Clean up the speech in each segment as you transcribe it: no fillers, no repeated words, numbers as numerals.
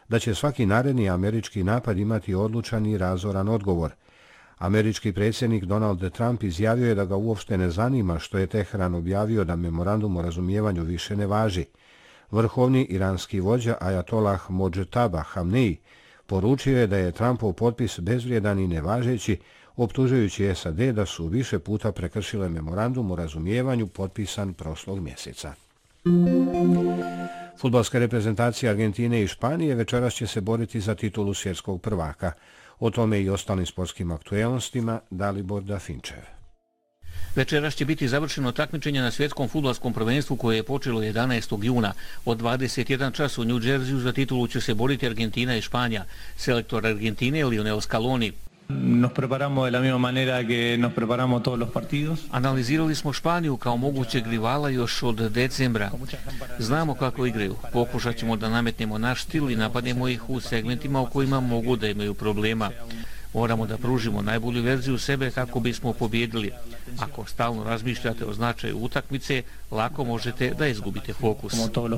da će svaki naredni američki napad imati odlučan i razoran odgovor. Američki predsjednik Donald Trump izjavio je da ga uopšte ne zanima što je Teheran objavio da memorandum o razumijevanju više ne važi. Vrhovni iranski vođa Ajatolah Modžetaba Hamneji poručio je da je Trumpov potpis bezvrijedan i nevažeći, optužujući SAD da su više puta prekršile memorandum o razumijevanju potpisan prošlog mjeseca. Fudbalska reprezentacija Argentine i Španije večeras će se boriti za titulu svjetskog prvaka. O tome i ostalim sportskim aktuelnostima Dalibor Dafinčev. Večeras će biti završeno takmičenje na svjetskom fudbalskom prvenstvu koje je počelo 11. juna. Od 21 čas u New Jerseyu za titulu će se boriti Argentina i Španija. Selektor Argentine Lionel Scaloni. Nos preparamos de la misma manera que nos preparamos todos los partidos. Analizirali smo Španiju kao mogućeg rivala još od decembra. Znamo kako igraju. Pokušat ćemo da nametnemo naš stil i napadnemo ih u segmentima u kojima mogu da imaju problema. Moramo da pružimo najbolju verziju sebe kako bismo pobjedili. Ako stalno razmišljate o značaju utakmice, lako možete da izgubite fokus.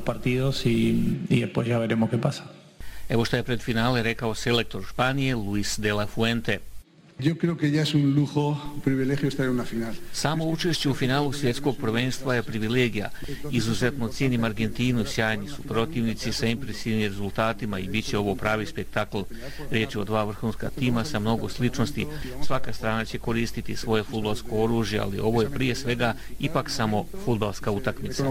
Evo što je pred finale rekao selektor Španije Luis de la Fuente. Yo creo que ya es un lujo, un privilegio estar en una final. Samo učešće u finalu svjetskog prvenstva je privilegija. Izuzetno cijenim Argentinu, sjajni su protivnici sa impresivnim rezultatima i bit će ovo pravi spektakl. Riječ je o dva vrhunska tima sa mnogo sličnosti. Svaka strana će koristiti svoje fudbalsko oružje, ali ovo je prije svega ipak samo fudbalska utakmica.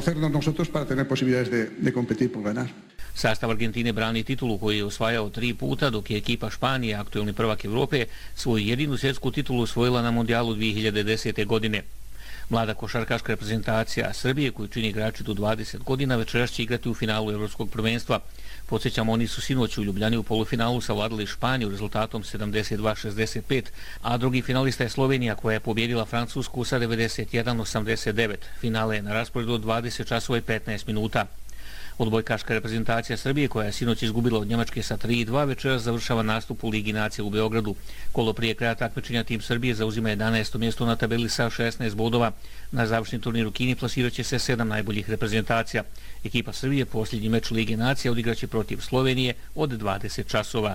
Sastav Argentine brani titulu koju je osvajao 3 puta, dok je ekipa Španije, aktuelni prvak Evrope, svoju jedinu svjetsku titulu osvojila na Mondijalu 2010. godine. Mlada košarkaška reprezentacija Srbije, koju čini igrači do 20 godina, večeras će igrati u finalu Evropskog prvenstva. Podsjećamo, oni su sinoć u Ljubljani u polufinalu savladali Španiju rezultatom 72-65, a drugi finalista je Slovenija koja je pobjedila Francusku sa 91-89. Finale je na rasporedu od 20 časova i 15 minuta. Odbojkaška reprezentacija Srbije, koja je sinoć izgubila od Njemačke sa 3-2, večeras završava nastup u Ligi nacija u Beogradu. Kolo prije kraja takmičenja tim Srbije zauzima 11. mjesto na tabeli sa 16 bodova. Na završni turnir u Kini plasirat će se 7 najboljih reprezentacija. Ekipa Srbije posljednji meč Lige nacija odigraće protiv Slovenije od 20 časova.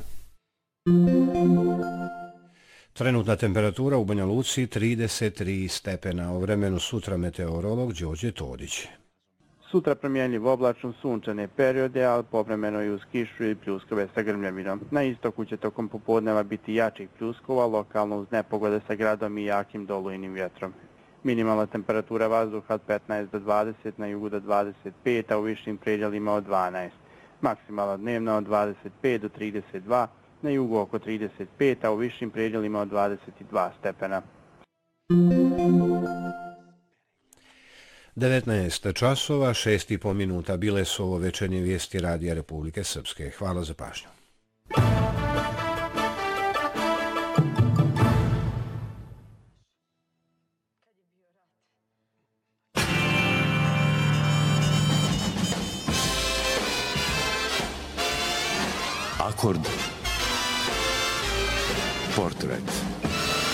Trenutna temperatura u Banja Luci 33 stepena. O vremenu sutra meteorolog Đorđe Todić. Sutra promjenljiv oblačno sunčane periode, ali povremeno i uz kišu i pljuskove sa grmljavinom. Na istoku će tokom popodneva biti jačih pljuskova, lokalno uz nepogode sa gradom i jakim dolujnim vjetrom. Minimalna temperatura vazduha od 15 do 20, na jugu do 25, a u višim predjelima od 12. Maksimalna dnevna od 25 do 32, na jugu oko 35, a u višim predjelima od 22 stepena. 19 časova, 6,5 minuta. Bile su ovo večernje vijesti Radija Republike Srpske. Hvala za pažnju. Akord. Portret.